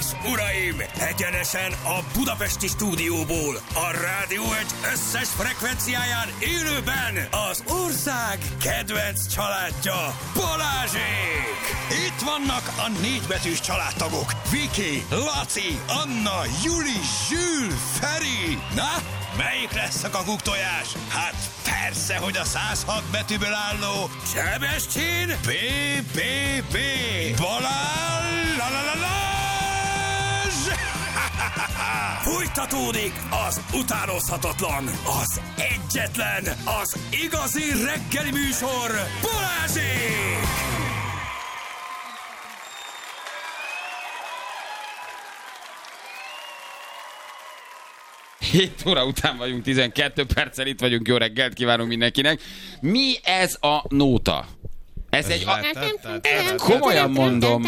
és uraim, egyenesen a budapesti stúdióból, a Rádió Egy összes frekvenciáján élőben az ország kedvenc családja, Balázsék! Itt vannak a négybetűs családtagok, Viki, Laci, Anna, Juli, Zsül, Feri. Na, melyik lesz a kakuktojás? Hát persze, hogy a 106 betűből álló Sebestyén B. Balázs! Fújtatódik az utánozhatatlan, az egyetlen, az igazi reggeli műsor, Balázsék! 7 óra után vagyunk, 12 perccel itt vagyunk, jó reggelt kívánunk mindenkinek. Mi ez a nóta? Ez egy... komolyan mondom...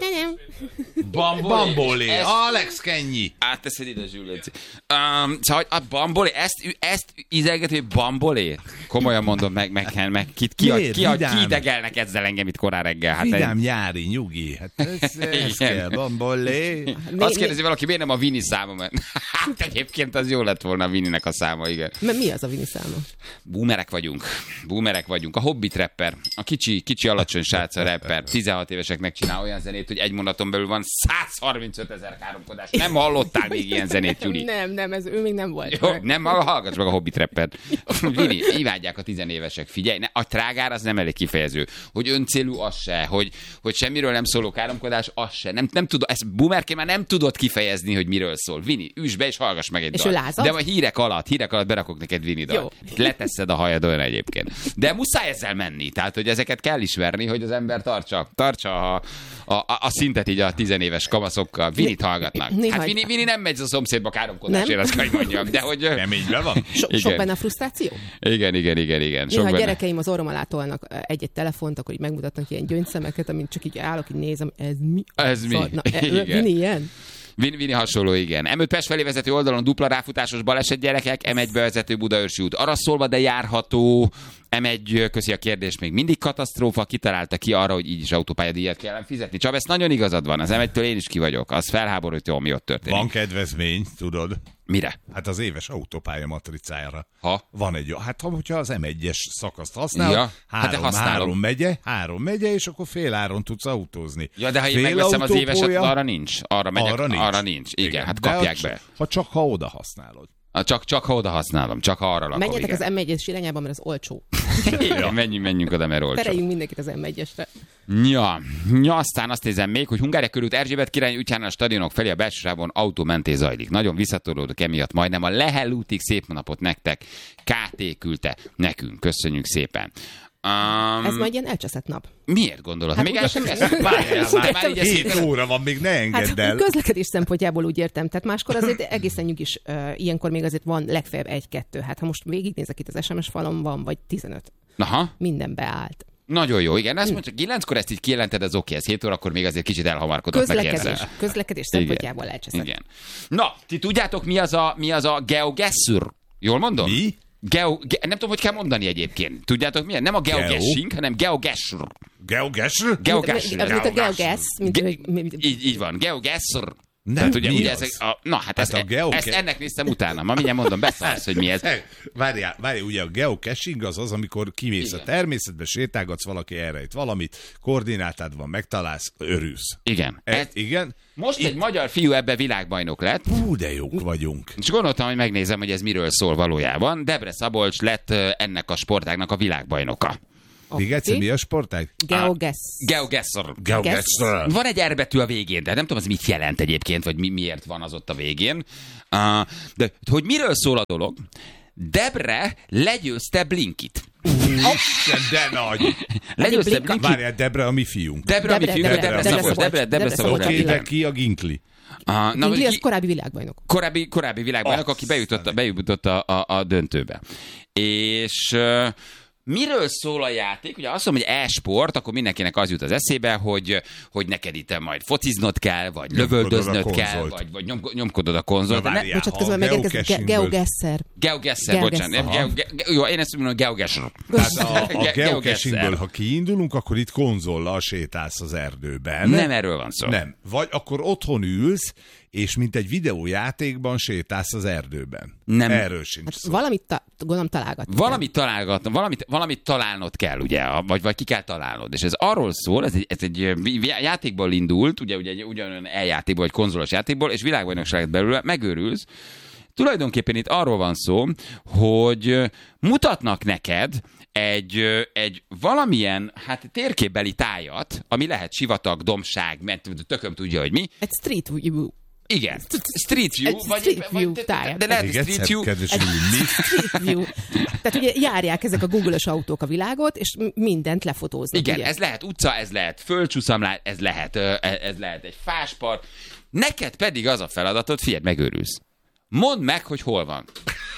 Bambolé. Alex Kenyi. Átteszed ide, Zsülléci. Szóval a bambolé, ezt ízelgető, hogy bambolé? Komolyan mondom, meg ki idegelnek ezzel engem itt korán reggel? Hát vidám nyári, nyugi. Hát ez kell, bambolé. Azt kérdezi valaki, miért nem a Vini száma? Mert hát egyébként az jó lett volna a Vininek a száma, igen. Mert mi az a Vini száma? Boomerek vagyunk. A Hobbit rapper, a kicsi alacsony srác a rapper, 16 éveseknek csinál olyan zenét, hogy egy mondaton belül van 135 000 káromkodás. Nem hallottál még ilyen zenét, Juli? Nem, ő még nem volt. Jó, nem, hallgass meg a Hobbit rappert. Vini, imádják a 10 évesek. Figyelj, a trágár az nem elég kifejező. Hogy öncélú, az se. Hogy semmiről nem szóló káromkodás, az se. Nem tudod, ezt boomerként már nem tudod kifejezni, hogy miről szól. Vini, üss be és hallgass meg egy dalt. De a hírek alatt berakok neked Vini dalt. Leteszed a hajad olyan egyébként. De muszáj ezzel menni. Tehát, hogy ezeket kell ismerni, hogy az ember tartsa a szintet így a 10 éves kamaszokkal. Vinit hallgatnak. Hát Vini nem megy a szomszédba káromkodásért, azt kell mondjam. De hogy... Keményben van? Sok benne a frusztráció? Igen. Néha a gyerekeim az orrom alá tolnak egy telefont, akkor így megmutatnak ilyen gyöngyszemeket, amint csak így állok, így nézem, ez mi? Vini ilyen? Vini hasonló, igen. M5 Pest felé vezető oldalon dupla ráfutásos baleset, gyerekek, M1 bevezető Budaörsi út arra szólva, de járható. M1, köszi a kérdést, még mindig katasztrófa, kitalálta ki arra, hogy így is autópályadíjat kellene fizetni. Csabesz, nagyon igazad van, az M1-től én is ki vagyok. Az felháborító, ami ott történik. Van kedvezmény, tudod? Mire? Hát az éves autópálya matricájára. Ha? Van egy, hát hogyha az M1-es szakaszt használod, három megye, és akkor fél áron tudsz autózni. Ja, de ha én megveszem az éveset, arra nincs. Arra nincs. Igen, hát kapják be. Ha oda használod. Csak ha oda használom, csak ha arra lakom. Menjetek az M1-es irányába, mert az olcsó. Igen, menjünk oda, mert olcsó. Tereljünk mindenkit az M1-esre. Ja, aztán azt nézem még, hogy Hungária körút Erzsébet király útjánál a stadionok felé a belső sávon autómentés zajlik. Nagyon visszatolódok emiatt, majdnem a Lehel útig. Szép napot nektek. KT küldte nekünk. Köszönjük szépen. Ez majd ilyen elcseszett nap. Miért gondolod? Hát még már így 7 óra van, még ne engedd el. Közlekedés szempontjából úgy értem. Tehát máskor azért egészen nyugis, ilyenkor még azért van legfeljebb 1-2. Hát ha most végignézek itt az SMS falon, van vagy 15. Aha. Minden beállt. Nagyon jó, igen. Azt mondja, 9-kor ezt így kijelented, az oké, ez 7 órakor még azért kicsit elhamarkodott meg. Közlekedés szempontjából elcseszett. Igen. Na, ti tudjátok, mi az a GeoGuessr? Jól mondom? Mi? Nem tudom, hogy kell mondani egyébként. Tudjátok milyen? Nem a geoguessing, hanem GeoGuessr. GeoGuessr? Mint a GeoGuess. Így van, GeoGuessr. Tehát ugye, ugye ezt ennek néztem utána. Ma mindjárt mondom, beszélsz, hogy mi ez. Várjál, ugye a geocaching az, amikor kimész a természetbe, sétálgatsz, valaki elrejt valamit, koordinátád van, megtalálsz, örülsz. Igen. Igen. Most egy magyar fiú ebbe világbajnok lett. Hú, de jók vagyunk. És gondoltam, hogy megnézem, hogy ez miről szól valójában. Debre Szabolcs lett ennek a sportágnak a világbajnoka. Még egyszer, mi a sportág? GeoGuessr. Van egy R betű a végén, de nem tudom, az mit jelent egyébként, vagy miért van az ott a végén. De hogy miről szól a dolog? Debre legyőzte Blinkit. De nagy. Legyőzte Blinkit. Várjál, Debre a mi fiunk. Debre Szabolcs. Oké, ki a Ginkli. Ginkli az korábbi világbajnok. Korábbi világbajnok, aki bejutott a döntőbe. És... Miről szól a játék? Ugye azt mondom, hogy e-sport, akkor mindenkinek az jut az eszébe, hogy neked itt majd fociznod kell, vagy lövöldöznöd kell, vagy nyomkodod a konzolt. Bocsát, közben megérkezik GeoGuessr. GeoGuessr, bocsánat. Jó, én ezt mondom, hogy GeoGuessr. A geocachingből, ha kiindulunk, akkor itt konzollal sétálsz az erdőben. Nem erről van szó. Nem. Vagy akkor otthon ülsz, és mint egy videójátékban sétálsz az erdőben. Nem. Erről sincs szó. Valamit gondolom találgatni. Valamit találnod kell, ugye, vagy ki kell találnod. És ez arról szól, ez egy játékból indult, ugye ugyanolyan eljátékból, vagy konzolos játékból, és világbajnokságot belőle megőrülsz. Tulajdonképpen itt arról van szó, hogy mutatnak neked egy valamilyen térképbeli tájat, ami lehet sivatag, dombság, mert tököm tudja, hogy mi. Egy street view. Igen, Street View. De lehet Street View. Street View. Tehát ugye járják ezek a Google-ös autók a világot, és mindent lefotóznak. Igen, ugye? Ez lehet utca, ez lehet földcsúszamlás, ez lehet egy fáspart. Neked pedig az a feladatod, figyelj, megőrülsz. Mondd meg, hogy hol van.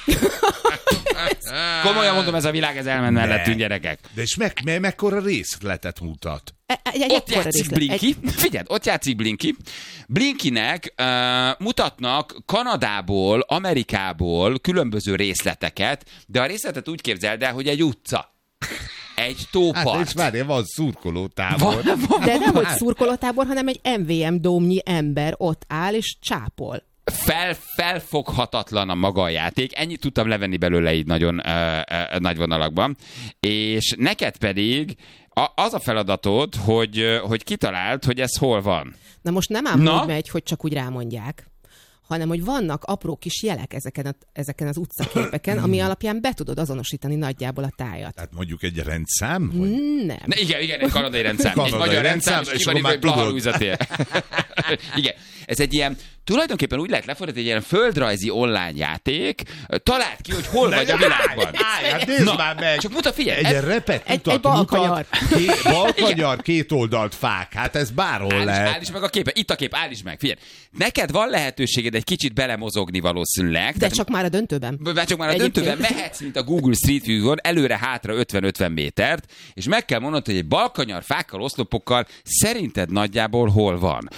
Komolyan mondom, ez a világ, ez elment mellettünk, gyerekek. De és mekkora részletet mutat? Ott játszik Blinky. Figyeld, ott játszik Blinky. Blinkynek mutatnak Kanadából, Amerikából különböző részleteket, de a részletet úgy képzeld el, hogy egy utca. Egy tópart. Hát és várjál, van szurkolótábor. De nem hogy szurkolótábor, hanem egy MVM dómnyi ember ott áll és csápol. Felfoghatatlan a maga a játék. Ennyit tudtam levenni belőle így nagyon nagy vonalakban. És neked pedig az a feladatod, hogy kitaláld, hogy ez hol van. Na most nem ám úgy megy, hogy csak úgy rámondják, hanem hogy vannak apró kis jelek ezeken az utcaképeken, ami alapján be tudod azonosítani nagyjából a tájat. Tehát mondjuk egy rendszám? Vagy? Nem. Igen, egy kanadai rendszám. Egy magyar rendszám, és ki van itt, hogy Blahalújzatér. Igen, ez egy ilyen, tulajdonképpen úgy lehet lefordítani, egy ilyen földrajzi online játék. Találd ki, hogy hol vagy a világban. Hát nézd már meg! Csak mutat, figyelj! Egy repet egy balkanyar. Balkanyar, két oldalt fák. Hát ez bárhol lehet. Állíts meg a képen. Itt a kép, állíts meg. Figyelj. Neked van lehetőséged egy kicsit belemozogni valószínűleg. De csak már a döntőben. Mehetsz, mint a Google Street View-on, előre-hátra 50-50 métert, és meg kell mondanod, hogy egy balkanyar fákkal, oszlopokkal szerinted nagyjából hol van.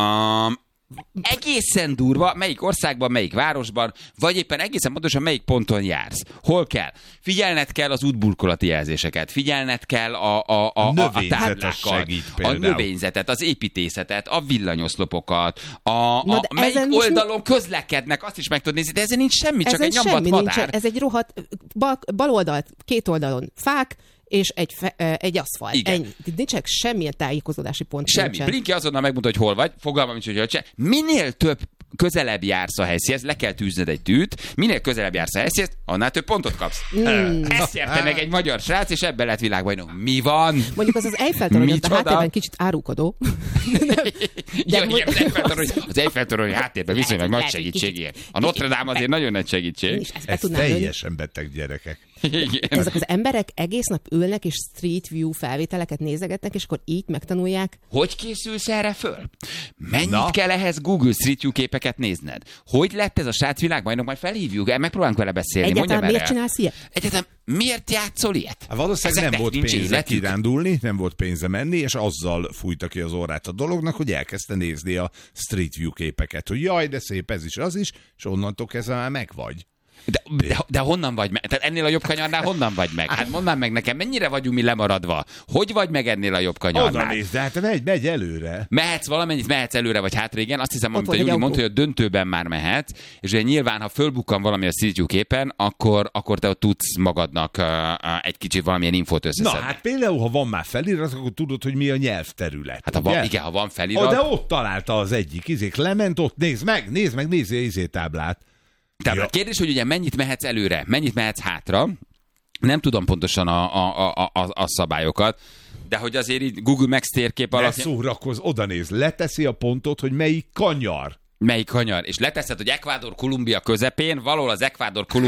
Egészen durva, melyik országban, melyik városban, vagy éppen egészen pontosan melyik ponton jársz. Hol kell? Figyelned kell az útburkolati jelzéseket, figyelned kell a táblákat, a növényzetet, az építészetet, a villanyoszlopokat, melyik oldalon közlekednek, azt is meg tudod nézni, de ezen nincs semmi, csak egy nyomvat madár. Ez egy rohadt bal oldalt, két oldalon fák, és egy aszfalt. Ennyi. Nincsenek semmilyen tájékozódási pont. Semmi. Blinky azonnal megmondta, hogy hol vagy. Fogalmam nincs, hogy minél több közelebb jársz a helyszínhez, le kell tűzned egy tűt, minél közelebb jársz a helyszínhez, annál több pontot kapsz. Ezt érte meg egy magyar srác, és ebben lett világbajnok. Mi van? Mondjuk az Eiffel-torony, a háttérben kicsit árulkodó. Az Eiffel-torony háttérben viszonylag nagy segítségért. A Notre Dame azért nagyon nagy segítség. Ez teljesen beteg gyerekek. Ezek az emberek egész nap ülnek, és Street View felvételeket nézegetnek, és akkor így megtanulják. Hogy készülsz erre föl? Mennyit kell ehhez Google Street View képeket nézned? Hogy lett ez a srác világbajnok? Majd felhívjuk, megpróbálunk vele beszélni. Egyáltalán miért csinálsz ilyet? Egyáltalán miért játszol ilyet? Valószínűleg nem volt pénze kirándulni, nem volt pénze menni, és azzal fújta ki az orrát a dolognak, hogy elkezdte nézni a Street View képeket, hogy jaj, de szép ez is, az is, és onnantól kezdve már megvagy. De honnan vagy meg? Tehát ennél a jobb kanyarnál honnan vagy meg? Hát mondd meg nekem, mennyire vagyunk mi lemaradva? Hogy vagy meg ennél a jobb kanyarnál? Oda nézd, de hát megy előre. Mehetsz előre vagy hátra, igen. Azt hiszem, amit a Júli mondta, hogy a döntőben már mehet, és ugye nyilván, ha fölbukkan valami a Street View képen, akkor te ott tudsz magadnak egy kicsit valamilyen infót összeszedni. Na hát például, ha van már felirat, akkor tudod, hogy mi a nyelvterület. Hát ha van felirat. De ott találta az egyik, lement ott, nézd meg, nézd táblát. Tehát a kérdés, hogy ugye mennyit mehetsz előre, mennyit mehetsz hátra, nem tudom pontosan a szabályokat, de hogy azért így Google Maps térkép alatt... Ne szórakozz, oda néz, leteszi a pontot, hogy melyik kanyar. Melyik kanyar? És leteszed, hogy Ecuador Kolumbia közepén, valahol az Ecuador Kolumbia